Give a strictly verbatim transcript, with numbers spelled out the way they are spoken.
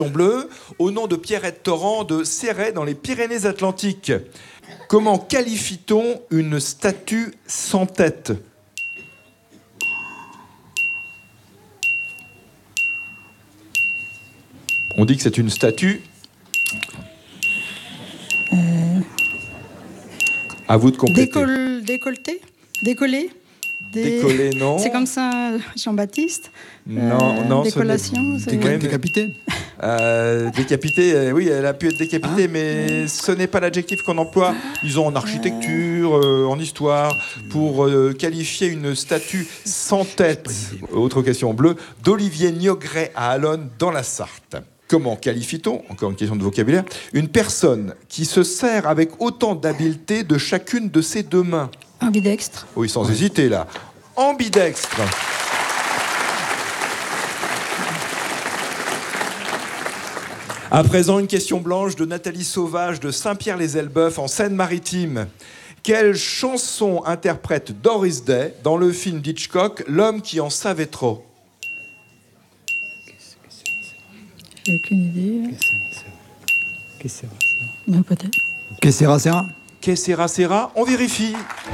Bleu, au nom de Pierrette Torrent de Céret dans les Pyrénées-Atlantiques. Comment qualifie-t-on une statue sans tête ? On dit que c'est une statue. Euh... À vous de compléter. Décolle, décolleté, décollé. Des... Décollé, non. C'est comme ça, Jean-Baptiste. Non, euh, non. Décollation. Ce Déca- décapité. Euh, décapité, euh, oui, elle a pu être décapitée, ah, mais ce n'est pas l'adjectif qu'on emploie. Ils ont en architecture, euh, en histoire, pour euh, qualifier une statue sans tête. Autre question bleue, d'Olivier Niogret à Allonne dans la Sarthe. Comment qualifie-t-on, encore une question de vocabulaire, une personne qui se sert avec autant d'habileté de chacune de ses deux mains ? Ambidextre. Oui, sans ouais. hésiter, là. Ambidextre. À présent, une question blanche de Nathalie Sauvage de Saint-Pierre-les-Elbeuf en Seine-Maritime. Quelle chanson interprète Doris Day dans le film d'Hitchcock, L'homme qui en savait trop ? J'ai aucune idée. Que sera ça ? Ben, peut-être. Que sera ça ? Que sera sera ? On vérifie.